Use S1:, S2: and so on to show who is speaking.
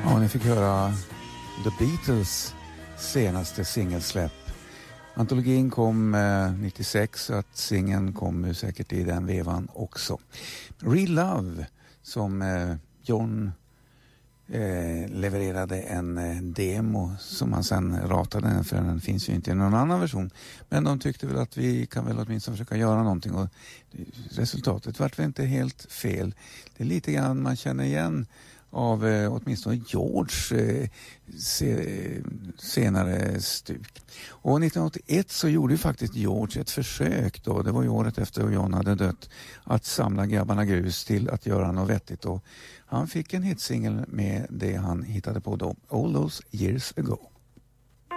S1: Ja, ni fick höra The Beatles senaste singelsläpp. Antologin kom 96, så att singeln kom ju säkert i den vevan också. Real Love, som John levererade en demo som han sen ratade, för den finns ju inte i någon annan version. Men de tyckte väl att vi kan väl åtminstone försöka göra någonting, och resultatet vart väl inte helt fel. Det är lite grann man känner igen av åtminstone George senare stuk. Och 1981 så gjorde ju faktiskt George ett försök då, det var ju året efter John hade dött, att samla grabbarna grus till att göra något vettigt, och han fick en hitsingel med det han hittade på då, All Those Years Ago.